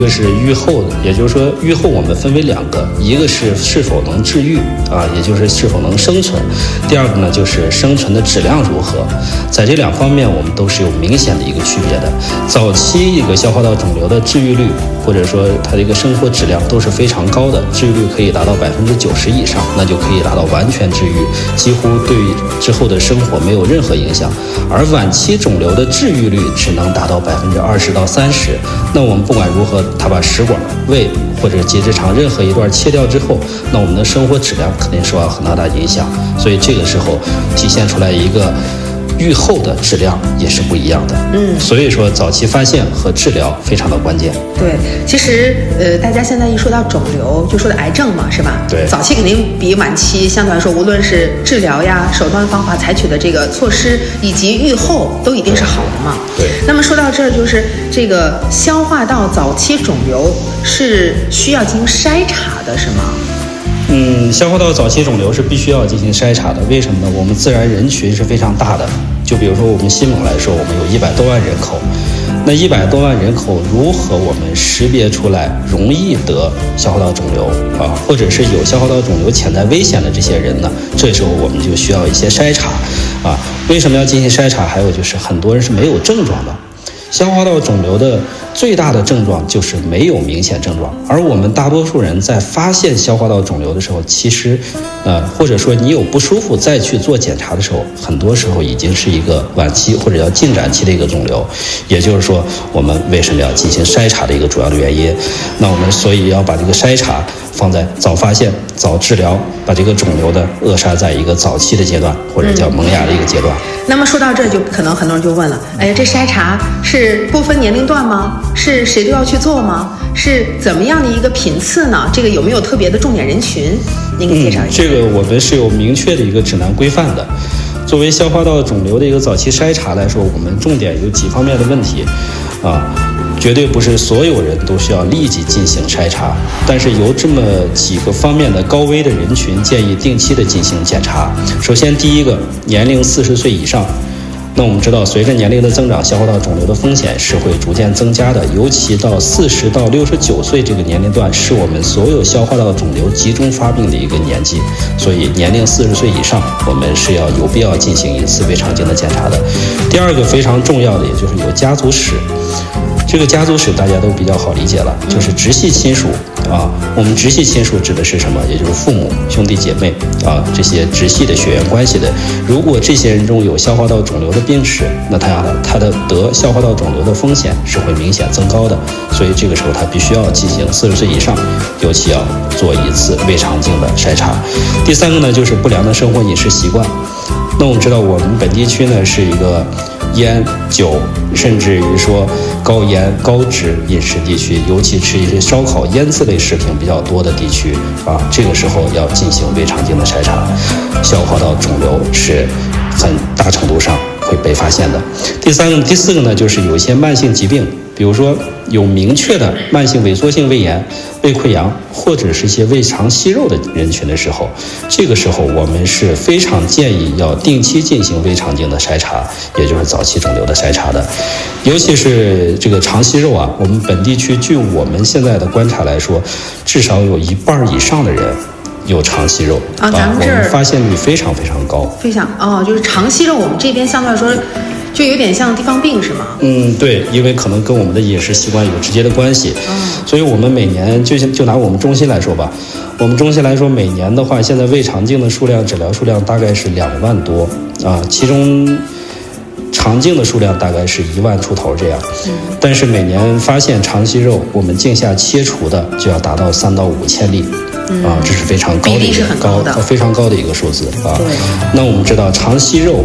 一个是预后的，也就是说预后我们分为两个，一个是否能治愈啊，也就是是否能生存；第二个呢就是生存的质量如何。在这两方面我们都是有明显的一个区别的。早期一个消化道肿瘤的治愈率或者说它的一个生活质量都是非常高的，治愈率可以达到90%以上，那就可以达到完全治愈，几乎对之后的生活没有任何影响。而晚期肿瘤的治愈率只能达到20%到30%，那我们不管如何，它把食管、胃或者结直肠任何一段切掉之后，那我们的生活质量肯定受到很大的影响。所以这个时候体现出来一个预后的质量也是不一样的。所以说早期发现和治疗非常的关键。 对，其实大家现在一说到肿瘤就说的癌症嘛，是吧？ 对， 早期肯定比晚期相对来说，无论是治疗呀、手段方法采取的这个措施以及预后都一定是好的嘛。 对。 那么说到这儿，就是这个消化道早期肿瘤是需要进行筛查的，是吗？ 消化道早期肿瘤是必须要进行筛查的。为什么呢？我们自然人群是非常大的，就比如说我们新盟来说，我们有100多万人口，那100多万人口如何我们识别出来容易得消化道肿瘤啊，或者是有消化道肿瘤潜在危险的这些人呢？这时候我们就需要一些筛查啊。为什么要进行筛查？还有就是很多人是没有症状的。消化道肿瘤的最大的症状就是没有明显症状，而我们大多数人在发现消化道肿瘤的时候，其实或者说你有不舒服再去做检查的时候，很多时候已经是一个晚期或者叫进展期的一个肿瘤。也就是说我们为什么要进行筛查的一个主要的原因。那我们所以要把这个筛查放在早发现早治疗，把这个肿瘤的扼杀在一个早期的阶段，或者叫萌芽的一个阶段。 那么说到这儿，就可能很多人就问了，这筛查是不分年龄段吗？是谁都要去做吗？是怎么样的一个频次呢？这个有没有特别的重点人群？您给介绍一下。 这个我们是有明确的一个指南规范的。作为消化道肿瘤的一个早期筛查来说，我们重点有几方面的问题绝对不是所有人都需要立即进行筛查，但是有这么几个方面的高危的人群建议定期的进行检查。首先第一个，年龄40岁以上。那我们知道随着年龄的增长，消化道肿瘤的风险是会逐渐增加的，尤其到40到69岁这个年龄段是我们所有消化道肿瘤集中发病的一个年纪，所以年龄40岁以上我们是要有必要进行一次胃肠镜的检查的。第二个非常重要的，也就是有家族史。这个家族史大家都比较好理解了，就是直系亲属我们直系亲属指的是什么？也就是父母、兄弟姐妹这些直系的血缘关系的。如果这些人中有消化道肿瘤的病史，那他的得消化道肿瘤的风险是会明显增高的。所以这个时候他必须要进行40岁以上，尤其要做一次胃肠镜的筛查。第三个呢，就是不良的生活饮食习惯。那我们知道我们本地区呢是一个烟酒甚至于说高盐高脂饮食地区，尤其吃一些烧烤腌制类食品比较多的地区这个时候要进行胃肠镜的筛查，消化道肿瘤是很大程度上会被发现的。第四个呢，就是有一些慢性疾病，比如说有明确的慢性萎缩性胃炎、胃溃疡或者是一些胃肠息肉的人群的时候，这个时候我们是非常建议要定期进行胃肠镜的筛查，也就是早期肿瘤的筛查的。尤其是这个肠息肉我们本地区据我们现在的观察来说，至少有1半以上的人有肠息肉咱们这儿我们发现率非常非常高。 非常就是肠息肉，我们这边相对来说就有点像地方病是吗？ 对，因为可能跟我们的饮食习惯有直接的关系。所以我们每年就拿我们中心来说吧，我们中心来说每年的话，现在胃肠镜的数量、诊疗数量大概是2万多其中肠镜的数量大概是1万出头这样。但是每年发现肠息肉，我们镜下切除的就要达到3到5千例。这是非常高的一个非常高的一个数字那我们知道肠息肉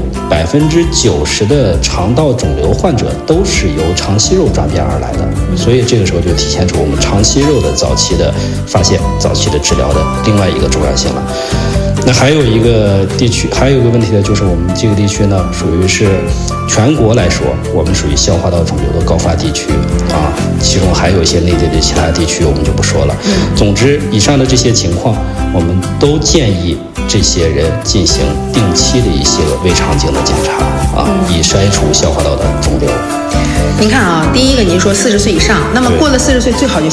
90%的肠道肿瘤患者都是由肠息肉转变而来的，所以这个时候就体现出我们肠息肉的早期的发现、早期的治疗的另外一个重要性了。那还有一个地区，还有一个问题呢，就是我们这个地区呢，属于是全国来说，我们属于消化道肿瘤的高发地区其中还有一些内地的其他地区我们就不说了。总之，以上的这些情况，我们都建议这些人进行定期的一些胃肠镜的检查以筛除消化道的肿瘤。 您看第一个您说40岁以上，那么过了40岁最好就